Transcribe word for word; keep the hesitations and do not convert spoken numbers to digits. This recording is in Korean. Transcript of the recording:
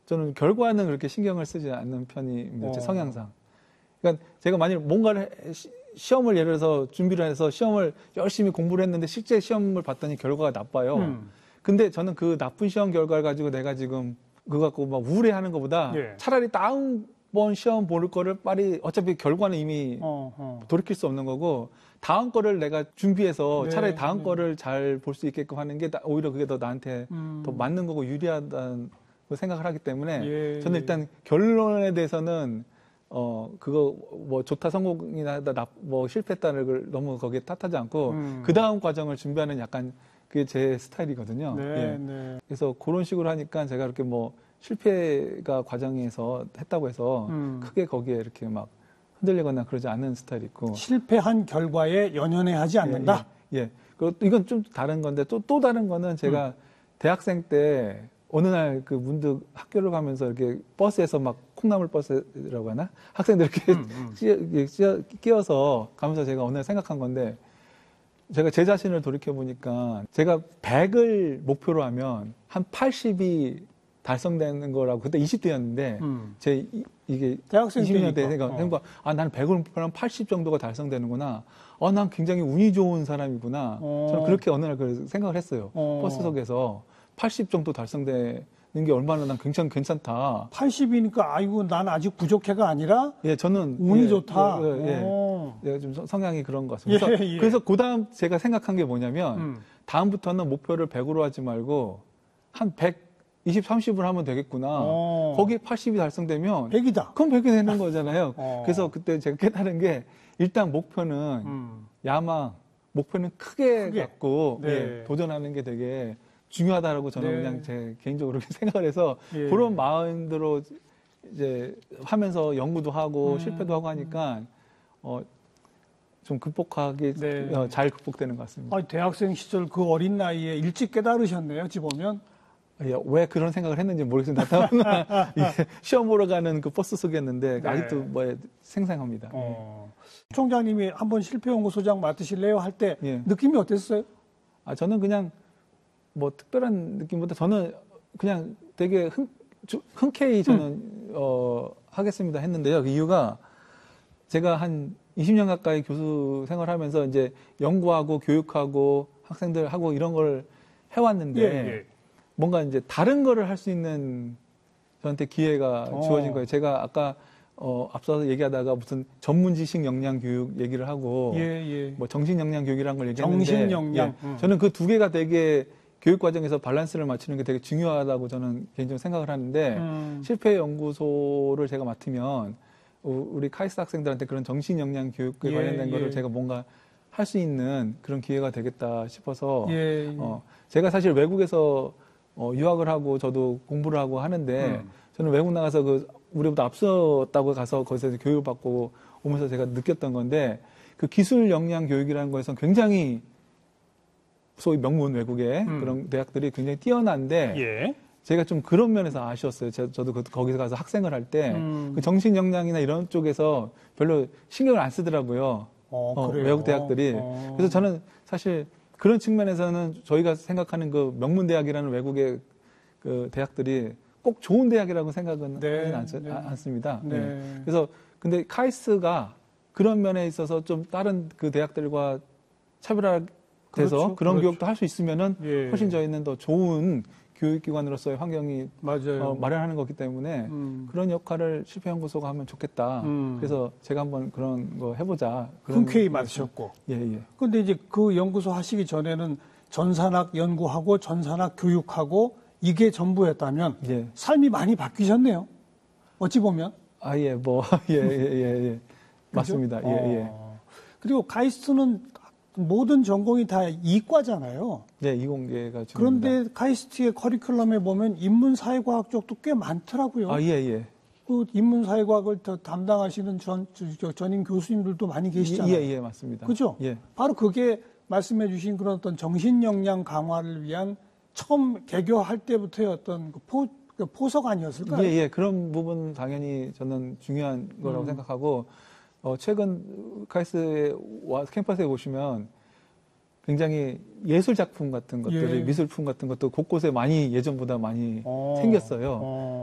저는 결과는 그렇게 신경을 쓰지 않는 편입니다. 제 어. 성향상. 그러니까 제가 만약 뭔가를 해, 시, 시험을 예를 들어서 준비를 해서 시험을 열심히 공부를 했는데 실제 시험을 봤더니 결과가 나빠요. 음. 근데 저는 그 나쁜 시험 결과를 가지고 내가 지금 그거 갖고 막 우울해하는 것보다 예. 차라리 다음번 시험 볼 거를 빨리 어차피 결과는 이미 어, 어. 돌이킬 수 없는 거고 다음 거를 내가 준비해서 네, 차라리 다음 네. 거를 잘 볼 수 있게끔 하는 게 나- 오히려 그게 더 나한테 음. 더 맞는 거고 유리하다는 생각을 하기 때문에 예, 저는 예. 일단 결론에 대해서는 어 그거 뭐 좋다 성공이나 나, 뭐 실패했다는 걸 너무 거기에 탓하지 않고 음. 그 다음 과정을 준비하는 약간 그게 제 스타일이거든요. 네, 예. 네. 그래서 그런 식으로 하니까 제가 이렇게 뭐 실패가 과정에서 했다고 해서 음. 크게 거기에 이렇게 막 흔들리거나 그러지 않는 스타일이고 실패한 결과에 연연해하지 않는다. 예, 예. 그리고 이건 좀 다른 건데 또 또 다른 거는 제가 음. 대학생 때 어느 날 그 문득 학교를 가면서 이렇게 버스에서 막 콩나물 버스라고 하나 학생들 이렇게 음, 음. 끼어, 끼어, 끼어서 가면서 제가 어느 날 생각한 건데 제가 제 자신을 돌이켜 보니까 제가 백을 목표로 하면 한 팔십이 달성되는 거라고 그때 이십 대였는데 음. 제 이, 이게 대학생 이십 년 대 때니까. 생각 생각 아 나는 백을 목표로 하면 팔십 정도가 달성되는구나. 어, 난 굉장히 운이 좋은 사람이구나. 어. 저는 그렇게 어느 날 그 생각을 했어요. 어. 버스 속에서 팔십 정도 달성되는 게 얼마나 난 굉장히 괜찮다. 팔십이니까 아이고 난 아직 부족해가 아니라 예, 저는 운이 예, 좋다. 예, 예, 오. 예. 좀 성- 성향이 그런 것 같습니다. 예, 그래서, 예. 그래서 그다음 제가 생각한 게 뭐냐면 음. 다음부터는 목표를 백으로 하지 말고 한 백이십, 삼십을 하면 되겠구나. 어. 거기에 팔십이 달성되면 백이다. 그럼 백이 되는 거잖아요. 어. 그래서 그때 제가 깨달은 게 일단 목표는 음. 야망, 목표는 크게, 크게. 갖고 네. 예, 도전하는 게 되게 중요하다라고 저는 네. 그냥 제 개인적으로 그렇게 생각을 해서 예. 그런 마음대로 이제 하면서 연구도 하고 음. 실패도 하고 하니까 어, 좀 극복하기 네. 어, 잘 극복되는 것 같습니다. 아니, 대학생 시절 그 어린 나이에 일찍 깨달으셨네요. 어찌 보면. 예, 왜 그런 생각을 했는지 모르겠습니다. 예, 시험 보러 가는 그 버스 속이었는데 네. 아직도 뭐 생생합니다. 어. 총장님이 한번 실패연구소장 맡으실래요? 할 때 예. 느낌이 어땠어요? 아, 저는 그냥 뭐 특별한 느낌보다 저는 그냥 되게 흔, 주- 흔쾌히 저는 음. 어, 하겠습니다 했는데요. 그 이유가 제가 한 이십 년 가까이 교수 생활하면서 이제 연구하고 교육하고 학생들하고 이런 걸 해왔는데 예, 예. 뭔가 이제 다른 거를 할 수 있는 저한테 기회가 어. 주어진 거예요. 제가 아까 어, 앞서서 얘기하다가 무슨 전문 지식 역량 교육 얘기를 하고 예, 예. 뭐 정신 역량 교육이라는 걸 얘기했는데 정신 역량. 예, 음. 저는 그 두 개가 되게 교육 과정에서 밸런스를 맞추는 게 되게 중요하다고 저는 개인적으로 생각을 하는데 음. 실패 연구소를 제가 맡으면 우- 우리 카이스트 학생들한테 그런 정신 역량 교육에 예, 관련된 예. 거를 제가 뭔가 할 수 있는 그런 기회가 되겠다 싶어서 예, 예. 어, 제가 사실 외국에서 어, 유학을 하고 저도 공부를 하고 하는데 음. 저는 외국 나가서 그 우리보다 앞섰다고 가서 거기서 교육을 받고 오면서 제가 느꼈던 건데 그 기술 역량 교육이라는 거에서 굉장히 소위 명문 외국의 음. 그런 대학들이 굉장히 뛰어난데 예. 제가 좀 그런 면에서 아쉬웠어요. 제- 저도 그- 거기서 가서 학생을 할 때 음. 그 정신 역량이나 이런 쪽에서 별로 신경을 안 쓰더라고요. 어, 어, 그래요? 외국 대학들이. 어. 그래서 저는 사실 그런 측면에서는 저희가 생각하는 그 명문 대학이라는 외국의 그 대학들이 꼭 좋은 대학이라고 생각은 네, 하진 않, 네. 않습니다. 네. 네. 그래서 근데 카이스트가 그런 면에 있어서 좀 다른 그 대학들과 차별화돼서 그렇죠, 그런 그렇죠. 교육도 할 수 있으면은 예. 훨씬 저희는 더 좋은 교육기관으로서의 환경이 맞아요. 어, 마련하는 거기 때문에 음. 그런 역할을 실패연구소가 하면 좋겠다. 음. 그래서 제가 한번 그런 거 해보자. 그런 흔쾌히 말씀- 맞으셨고. 예, 예. 근데 이제 그 연구소 하시기 전에는 전산학 연구하고 전산학 교육하고 이게 전부였다면 예. 삶이 많이 바뀌셨네요. 어찌 보면. 아, 예, 뭐, 예, 예, 예, 예. 맞습니다. 그죠? 예, 예. 어. 그리고 카이스트는 모든 전공이 다 이과잖아요. 예, 이공계가 중입니다. 그런데 카이스트의 커리큘럼에 보면 인문사회과학 쪽도 꽤 많더라고요. 아, 예, 예. 그 인문사회과학을 더 담당하시는 전, 저- 전임 교수님들도 많이 계시잖아요. 예, 예, 맞습니다. 그죠? 예. 바로 그게 말씀해 주신 그런 어떤 정신 역량 강화를 위한 처음 개교할 때부터의 어떤 그 포, 그 포석 아니었을까요? 예, 예. 그런 부분 당연히 저는 중요한 거라고 음. 생각하고, 어, 최근 카이스트에 와, 캠퍼스에 오시면 굉장히 예술 작품 같은 것들이, 예. 미술품 같은 것도 곳곳에 많이 예전보다 많이 어. 생겼어요. 어.